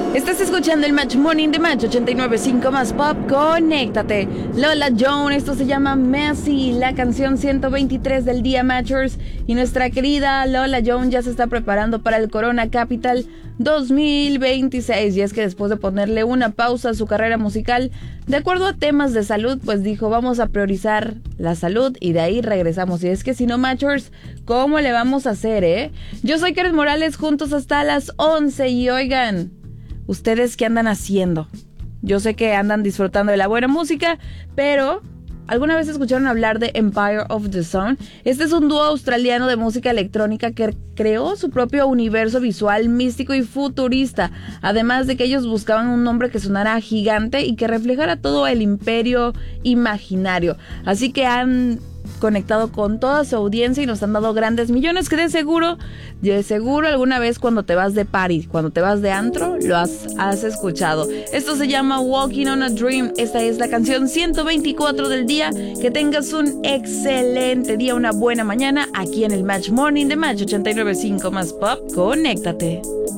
Estás escuchando el Match Morning de Match 89.5 más Pop. Conéctate. Lola Jones, esto se llama Messi, la canción 123 del día, Matchers. Y nuestra querida Lola Jones ya se está preparando para el Corona Capital 2026. Y es que después de ponerle una pausa a su carrera musical, de acuerdo a temas de salud, pues dijo, vamos a priorizar la salud y de ahí regresamos. Y es que si no, Matchers, ¿cómo le vamos a hacer, Yo soy Karen Morales, juntos hasta las 11 y oigan, ¿ustedes qué andan haciendo? Yo sé que andan disfrutando de la buena música, pero ¿alguna vez escucharon hablar de Empire of the Sun? Este es un dúo australiano de música electrónica que creó su propio universo visual místico y futurista, además de que ellos buscaban un nombre que sonara gigante y que reflejara todo el imperio imaginario. Así que han conectado con toda su audiencia y nos han dado grandes millones que de seguro alguna vez cuando te vas de party, cuando te vas de antro, lo has escuchado. Esto se llama Walking on a Dream. Esta es la canción 124 del día. Que tengas un excelente día, una buena mañana aquí en el Match Morning de Match 89.5 más Pop. Conéctate.